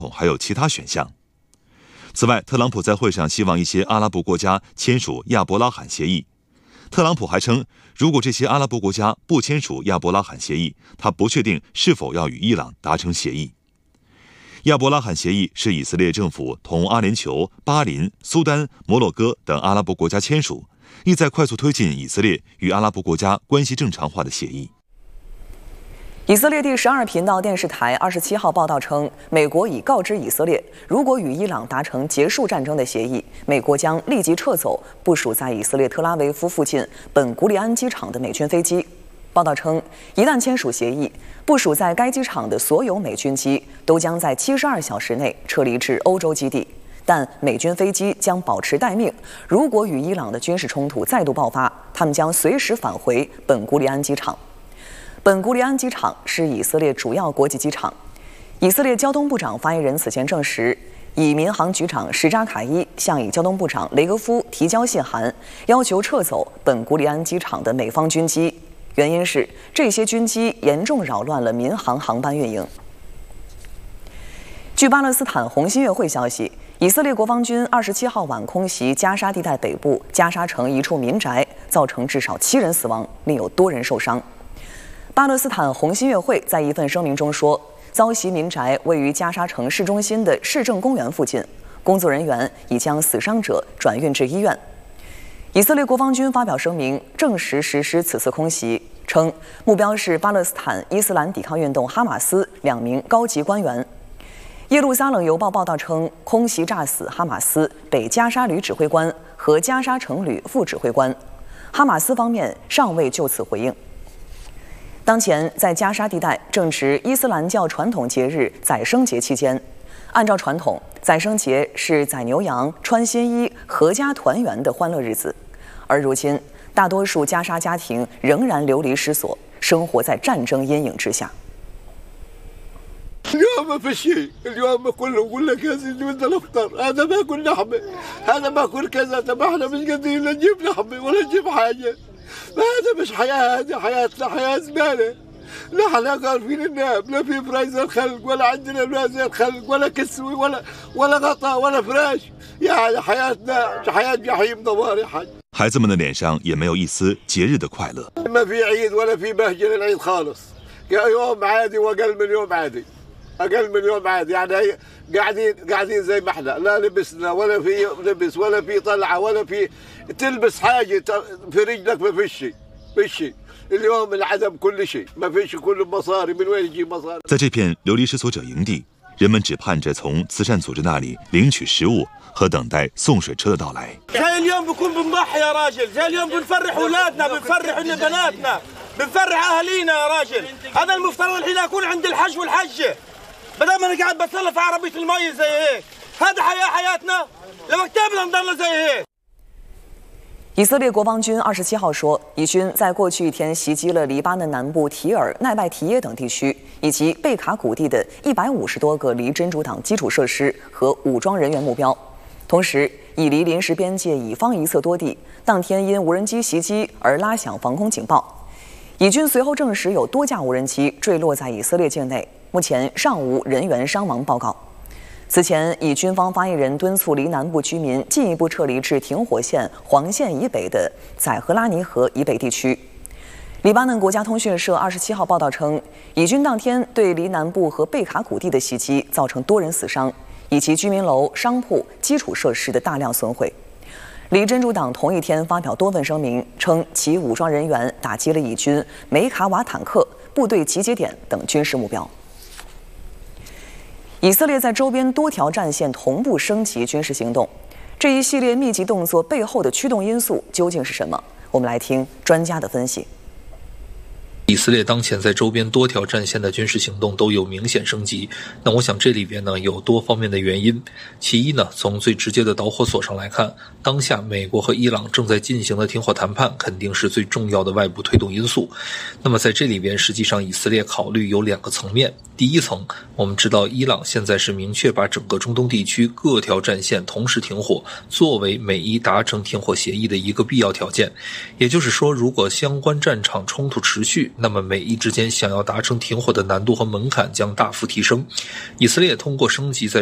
还有其他选项。此外，特朗普在会上希望一些阿拉伯国家签署亚伯拉罕协议。特朗普还称，如果这些阿拉伯国家不签署亚伯拉罕协议，他不确定是否要与伊朗达成协议。亚伯拉罕协议是以色列政府同阿联酋、巴林、苏丹、摩洛哥等阿拉伯国家签署，意在快速推进以色列与阿拉伯国家关系正常化的协议。 以色列第12频道电视台27号报道称，美国已告知以色列，如果与伊朗达成结束战争的协议，美国将立即撤走部署在以色列特拉维夫附近本古里安机场的美军飞机。报道称，一旦签署协议，部署在该机场的所有美军机都将在72小时内撤离至欧洲基地，但美军飞机将保持待命。如果与伊朗的军事冲突再度爆发，他们将随时返回本古里安机场。本古里安机场是以色列主要国际机场。以色列交通部长发言人此前证实，以民航局长什扎卡伊向以交通部长雷格夫提交信函，要求撤走本古里安机场的美方军机，原因是这些军机严重扰乱了民航航班运营。据巴勒斯坦红新月会消息，以色列国防军27号晚空袭加沙地带北部加沙城一处民宅，造成至少7人死亡，另有多人受伤。巴勒斯坦红新月会在一份声明中说，遭袭民宅位于加沙城市中心的市政公园附近，工作人员已将死伤者转运至医院。以色列国防军发表声明，证实实施此次空袭，称目标是巴勒斯坦伊斯兰抵抗运动哈马斯2名高级官员。耶路撒冷邮报报道称，空袭炸死哈马斯北加沙旅指挥官和加沙城旅副指挥官，哈马斯方面尚未就此回应。当前在加沙地带正值伊斯兰教传统节日宰牲节期间，按照传统，宰牲节是宰牛羊、穿新衣、阖家团圆的欢乐日子，而如今大多数加沙家庭仍然流离失所，生活在战争阴影之下。 اليوم ما في شيء، اليوم كله يقول لك يا سيدي بدنا نفطر، هذا ما كل لحمه، هذا ما كل كذا، طب احنا مش قادرين نجيب لحمه ولا نجيب حاجه، هذا مش حياه، هذه حياتنا حياه زباله، لا احنا قارفين الناب، لا في فرايزر خلق ولا عندنا فرايزر خلق ولا كسوه ولا غطاء ولا فراش، يعني حياتنا حياه جحيم دمار يا حاج。 孩子们的脸上也没有一丝节日的快乐。 ما في عيد ولا في بهجه للعيد خالص، يوم عادي واقل من يوم عادي. اقل من يوم عادي، يعني قاعدين زي ما احنا، لا لبسنا ولا في لبس ولا في طلعه ولا في تلبس حاجه في رجلك، ما في شيء اليوم العدم كل شيء، ما فيش كل مصاري، من وين يجيب مصاري？ 在这片流离失所者营地，人们只盼着从慈善组织那里领取食物和等待送水车的到来。 زي اليوم بكون بنضحي يا راجل، زي اليوم بنفرح اولادنا، بنفرح بناتنا، بنفرح اهالينا يا راجل، هذا المفترض الحين اكون عند الحج والحجه، بدل ما انا قاعد بتسلى في عربيه المي زي هيك، هذا حياتنا لما كتابنا نضل زي هيك。 以色列国防军27号说，以军在过去一天袭击了黎巴嫩南部提尔、奈拜提耶等地区，以及贝卡谷地的150多个离真主党基础设施和武装人员目标。同时，以离临时边界以方一侧多地，当天因无人机袭击而拉响防空警报。以军随后证实有多架无人机坠落在以色列境内，目前尚无人员伤亡报告。此前，以军方发言人敦促黎南部居民进一步撤离至停火线黄线以北的宰赫拉尼河以北地区。黎巴嫩国家通讯社27号报道称，以军当天对黎南部和贝卡谷地的袭击造成多人死伤，以及居民楼、商铺、基础设施的大量损毁。黎真主党同一天发表多份声明，称其武装人员打击了以军梅卡瓦坦克、部队集结点等军事目标。以色列在周边多条战线同步升级军事行动，这一系列密集动作背后的驱动因素究竟是什么？我们来听专家的分析。 以色列当前在周边多条战线的军事行动都有明显升级，那我想这里边呢有多方面的原因。其一呢，从最直接的导火索上来看，当下美国和伊朗正在进行的停火谈判肯定是最重要的外部推动因素。那么在这里边，实际上以色列考虑有2个层面。第一层，我们知道伊朗现在是明确把整个中东地区各条战线同时停火作为美伊达成停火协议的一个必要条件。也就是说，如果相关战场冲突持续， 那么美伊之间想要达成停火的难度和门槛将大幅提升。以色列通过升级在